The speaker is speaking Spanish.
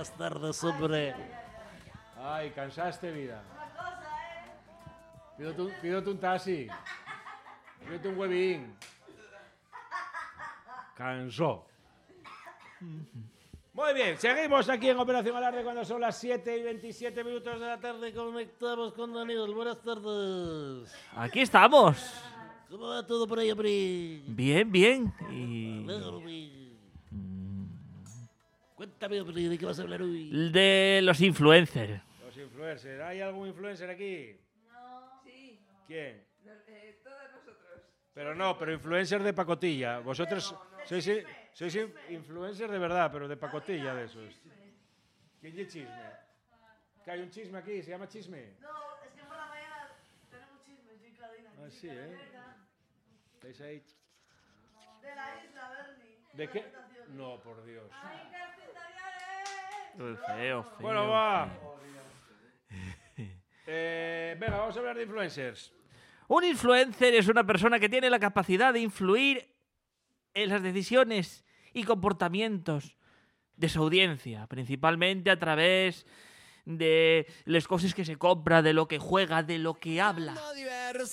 Buenas tardes, hombre. Ay, cansaste, vida. Pídote un taxi. Pídote un huevín. Cansó. Muy bien, seguimos aquí en Operación Alarde cuando son las 7:27 minutos de la tarde. Conectamos con Daniel. Buenas tardes. Aquí estamos. ¿Cómo va todo por ahí, hombre? Bien, bien. Y Alegro, hombre. Cuéntame, hombre, ¿de qué vas a hablar hoy? de los influencers. Los influencers. ¿Hay algún influencer aquí? No. Sí. ¿Quién? Todos nosotros. Pero influencer de pacotilla. Vosotros sois influencers de verdad, pero de pacotilla de esos. ¿Quién es chisme? ¿Que hay un chisme aquí? ¿Se llama chisme? No, es que por la mañana tenemos chismes, yo y Cadena. Ah, sí, ¿eh? ¿Estáis ahí? De la isla, Bernie. ¿De qué? No, por Dios. ¡Ay, qué espectacular! Feo. Bueno, va. Venga, vamos a hablar de influencers. Un influencer es una persona que tiene la capacidad de influir en las decisiones y comportamientos de su audiencia, principalmente a través de las cosas que se compra, de lo que juega, de lo que habla.